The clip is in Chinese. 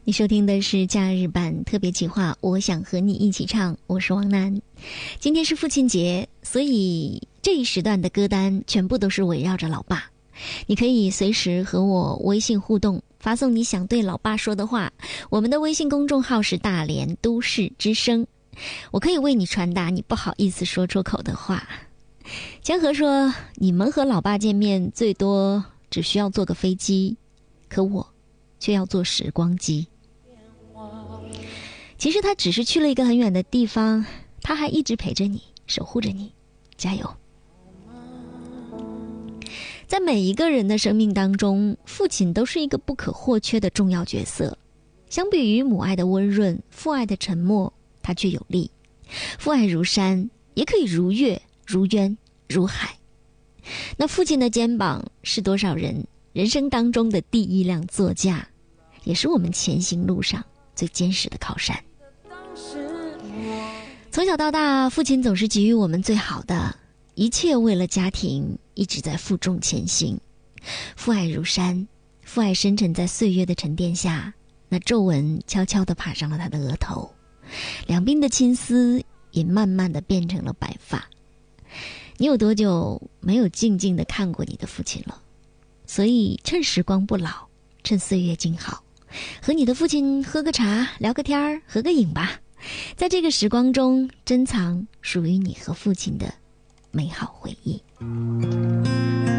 你收听的是假日版特别企划，我想和你一起唱，我是王楠。今天是父亲节，所以这一时段的歌单全部都是围绕着老爸。你可以随时和我微信互动，发送你想对老爸说的话。我们的微信公众号是大连都市之声，我可以为你传达你不好意思说出口的话。江河说，你们和老爸见面最多只需要坐个飞机，可我却要坐时光机。其实他只是去了一个很远的地方，他还一直陪着你，守护着你，加油。在每一个人的生命当中，父亲都是一个不可或缺的重要角色。相比于母爱的温润，父爱的沉默，他却有力。父爱如山，也可以如月，如渊，如海。那父亲的肩膀是多少人人生当中的第一辆座驾，也是我们前行路上最坚实的靠山。从小到大，父亲总是给予我们最好的，一切为了家庭，一直在负重前行。父爱如山，父爱深沉在岁月的沉淀下，那皱纹悄悄地爬上了他的额头，两鬓的青丝也慢慢地变成了白发。你有多久没有静静地看过你的父亲了？所以趁时光不老，趁岁月静好，和你的父亲喝个茶，聊个天儿，合个影吧。在这个时光中，珍藏属于你和父亲的美好回忆。